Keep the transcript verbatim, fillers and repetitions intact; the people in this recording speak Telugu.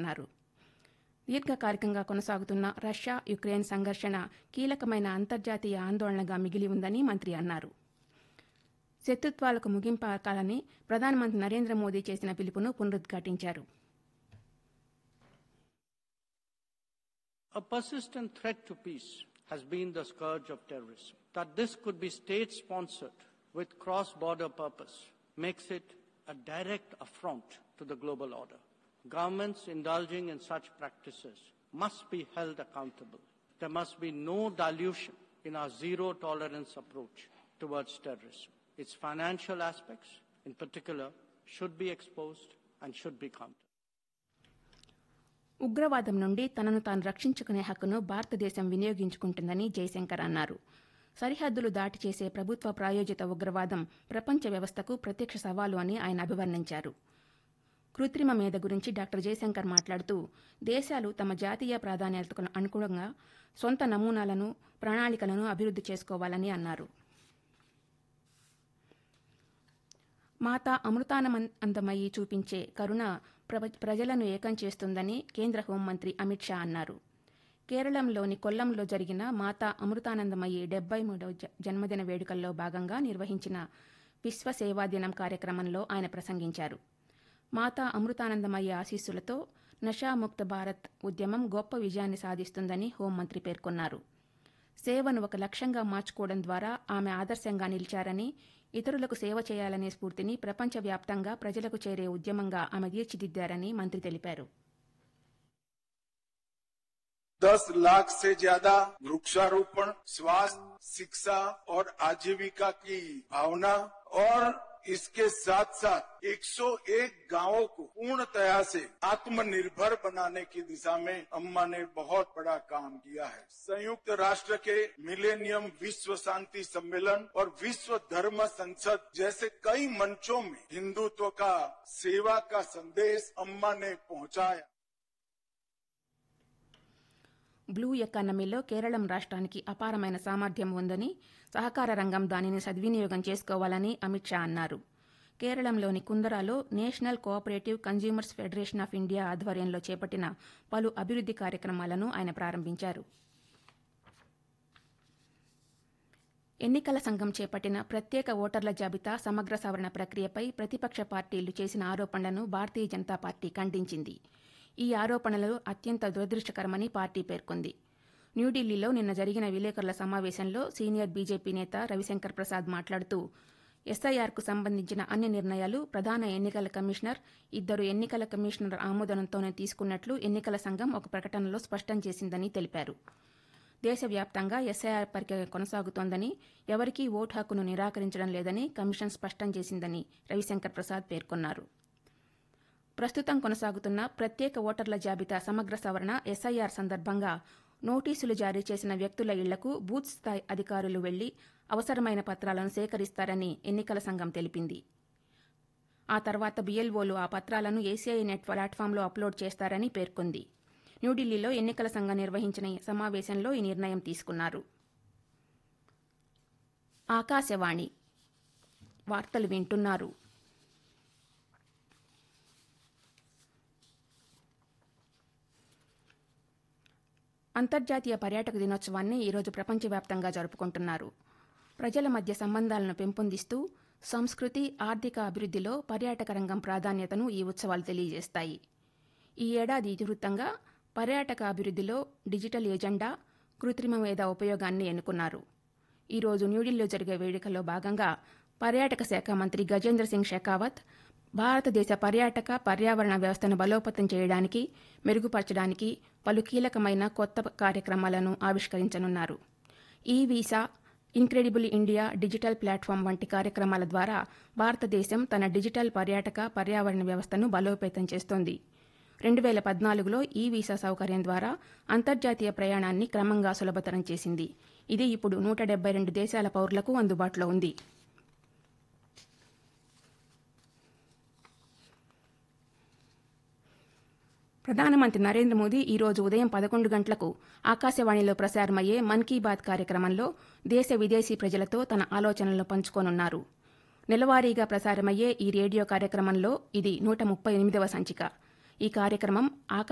అన్నారు. దీర్ఘకాలికంగా కొనసాగుతున్న రష్యా యుక్రెయిన్ సంఘర్షణ కీలకమైన అంతర్జాతీయ ఆందోళనగా మిగిలి ఉందని మంత్రి అన్నారు. శత్రుత్వాలకు ముగింపాకాలని ప్రధానమంత్రి నరేంద్ర మోదీ చేసిన పిలుపును పునరుద్ఘాటించారు. A persistent threat to peace has been the scourge of terrorism. That this could be state-sponsored with cross-border purpose makes it a direct affront to the global order. Governments indulging in such practices must be held accountable. There must be no dilution in our zero-tolerance approach towards terrorism. Its financial aspects, in particular, should be exposed and should be countered. ఉగ్రవాదం నుండి తనను తాను రక్షించుకునే హక్కును భారతదేశం వినియోగించుకుంటుందని జయశంకర్ అన్నారు. సరిహద్దులు దాటి చేసే ప్రభుత్వ ప్రాయోజిత ఉగ్రవాదం ప్రపంచ వ్యవస్థకు ప్రత్యక్ష సవాలు అని ఆయన అభివర్ణించారు. కృత్రిమ మేధ గురించి డాక్టర్ జయశంకర్ మాట్లాడుతూ దేశాలు తమ జాతీయ ప్రాధాన్యతకు అనుగుణంగా సొంత నమూనాలను, ప్రణాళికలను అభివృద్ధి చేసుకోవాలని అన్నారు. మాతా అమృతానందమయి చూపించే కరుణ ప్రజలను ఏకం చేస్తుందని కేంద్ర హోంమంత్రి అమిత్ షా అన్నారు. కేరళంలోని కొల్లంలో జరిగిన మాతా అమృతానందమయి డెబ్బై మూడవ జన్మదిన వేడుకల్లో భాగంగా నిర్వహించిన విశ్వ సేవా దినం కార్యక్రమంలో ఆయన ప్రసంగించారు. మాతా అమృతానందమయి ఆశీస్సులతో నషాముక్త భారత్ ఉద్యమం గొప్ప విజయాన్ని సాధిస్తుందని హోంమంత్రి పేర్కొన్నారు. సేవను ఒక లక్ష్యంగా మార్చుకోవడం ద్వారా ఆమె ఆదర్శంగా నిలిచారని, ఇతరులకు సేవ చేయాలనే స్ఫూర్తిని ప్రపంచవ్యాప్తంగా ప్రజలకు చేరే ఉద్యమంగా ఆమె తీర్చిదిద్దారని మంత్రి తెలిపారు. दस लाख से ज्यादा वृक्षारोपण, स्वास्थ्य, शिक्षा और आजीविका की भावना और इसके साथ साथ एक सौ एक गांवों को पूर्णतया से आत्मनिर्भर बनाने की दिशा में अम्मा ने बहुत बड़ा काम किया है. संयुक्त राष्ट्र के मिलेनियम विश्व शांति सम्मेलन और विश्व धर्म संसद जैसे कई मंचों में हिंदुत्व का, सेवा का संदेश अम्मा ने पहुंचाया. బ్లూ ఎకానమీలో కేరళం రాష్ట్రానికి అపారమైన సామర్థ్యం ఉందని, సహకార రంగం దానిని సద్వినియోగం చేసుకోవాలని అమిత్ షా అన్నారు. కేరళంలోని కుందరాలో national cooperative consumers federation of India ఆధ్వర్యంలో చేపట్టిన పలు అభివృద్ధి కార్యక్రమాలను ఆయన ప్రారంభించారు. ఎన్నికల సంఘం చేపట్టిన ప్రత్యేక ఓటర్ల జాబితా సమగ్ర సవరణ ప్రక్రియపై ప్రతిపక్ష పార్టీలు చేసిన ఆరోపణలను భారతీయ జనతా పార్టీ ఖండించింది. ఈ ఆరోపణలు అత్యంత దురదృష్టకరమని పార్టీ పేర్కొంది. న్యూఢిల్లీలో నిన్న జరిగిన విలేకరుల సమావేశంలో సీనియర్ బీజేపీ నేత రవిశంకర్ ప్రసాద్ మాట్లాడుతూ ఎస్ఐఆర్కు సంబంధించిన అన్ని నిర్ణయాలు ప్రధాన ఎన్నికల కమిషనర్, ఇద్దరు ఎన్నికల కమిషనర్ ఆమోదంతోనే తీసుకున్నట్లు ఎన్నికల సంఘం ఒక ప్రకటనలో స్పష్టం చేసిందని తెలిపారు. దేశవ్యాప్తంగా ఎస్ఐఆర్ ప్రక్రియ కొనసాగుతోందని, ఎవరికీ ఓటు హక్కును నిరాకరించడం లేదని కమిషన్ స్పష్టం చేసిందని రవిశంకర్ ప్రసాద్ పేర్కొన్నారు. ప్రస్తుతం కొనసాగుతున్న ప్రత్యేక ఓటర్ల జాబితా సమగ్ర సవరణ ఎస్ఐఆర్ సందర్భంగా నోటీసులు జారీ చేసిన వ్యక్తుల ఇళ్లకు బూత్ స్థాయి అధికారులు వెళ్లి అవసరమైన పత్రాలను సేకరిస్తారని ఎన్నికల సంఘం తెలిపింది. ఆ తర్వాత బీఎల్ఓలు ఆ పత్రాలను ఏసీఐ నెట్ ప్లాట్ఫామ్లో అప్లోడ్ చేస్తారని పేర్కొంది. న్యూఢిల్లీలో ఎన్నికల సంఘం నిర్వహించిన సమావేశంలో ఈ నిర్ణయం తీసుకున్నారు. ఆకాశవాణి వార్తలు వింటున్నారు. అంతర్జాతీయ పర్యాటక దినోత్సవాన్ని ఈరోజు ప్రపంచవ్యాప్తంగా జరుపుకుంటున్నారు. ప్రజల మధ్య సంబంధాలను పెంపొందిస్తూ సంస్కృతి, ఆర్థిక అభివృద్ధిలో పర్యాటక రంగం ప్రాధాన్యతను ఈ ఉత్సవాలు తెలియజేస్తాయి. ఈ ఏడాది ఇతివృత్తంగా పర్యాటక అభివృద్ధిలో డిజిటల్ ఎజెండా, కృత్రిమ మేధ ఉపయోగాన్ని ఎన్నుకున్నారు. ఈరోజు న్యూఢిల్లీలో జరిగే వేడుకల్లో భాగంగా పర్యాటక శాఖ మంత్రి గజేంద్ర సింగ్ షెకావత్ భారతదేశ పర్యాటక, పర్యావరణ వ్యవస్థను బలోపేతం చేయడానికి, మెరుగుపరచడానికి పలు కీలకమైన కొత్త కార్యక్రమాలను ఆవిష్కరించనున్నారు. ఈ visa, incredible India digital platform వంటి కార్యక్రమాల ద్వారా భారతదేశం తన డిజిటల్ పర్యాటక, పర్యావరణ వ్యవస్థను బలోపేతం చేస్తోంది. రెండు వేల పద్నాలుగులో ఈ వీసా సౌకర్యం ద్వారా అంతర్జాతీయ ప్రయాణాన్ని క్రమంగా సులభతరం చేసింది. ఇది ఇప్పుడు నూట డెబ్బై రెండు దేశాల పౌరులకు అందుబాటులో ఉంది. ప్రధానమంత్రి నరేంద్ర మోదీ ఈరోజు ఉదయం పదకొండు గంటలకు ఆకాశవాణిలో ప్రసారమయ్యే మన్ కీ బాత్ కార్యక్రమంలో దేశ విదేశీ ప్రజలతో తన ఆలోచనలను పంచుకోనున్నారు. నెలవారీగా ప్రసారమయ్యే ఈ రేడియో కార్యక్రమంలో ఇది నూట ముప్పై ఎనిమిదవ సంచిక. ఈ కార్యక్రమం ఆకా